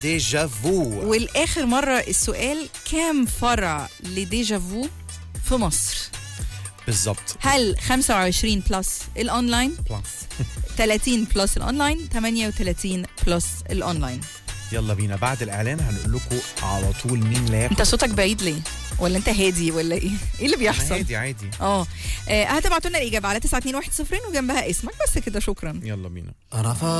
ديجافو. والآخر مرة السؤال كام فرع لديجافو في مصر؟ بالظبط. هل 25 بلس الأونلاين، بلس 30 بلس الأونلاين، 38 بلس الأونلاين؟ يلا بينا بعد الإعلان هنقول لكم على طول مين لا ياخد. انت صوتك بعيد ليه؟ ولا انت هادي ولا ايه؟ ايه اللي بيحصل؟ عادي. هتبعتوا لنا الإجابة على 921 وجنبها اسمك بس كده. شكرا. يلا بينا.